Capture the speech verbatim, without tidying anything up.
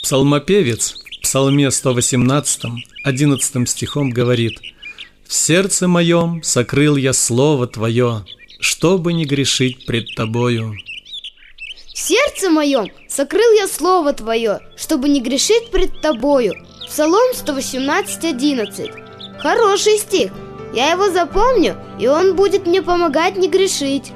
Псалмопевец в Псалме сто восемнадцатом, одиннадцатым стихом говорит: «В сердце моем сокрыл я слово Твое, чтобы не грешить пред Тобою». В сердце моем сокрыл я слово Твое, чтобы не грешить пред Тобою. Псалом сто восемнадцать, одиннадцать. Хороший стих. Я его запомню, и он будет мне помогать не грешить.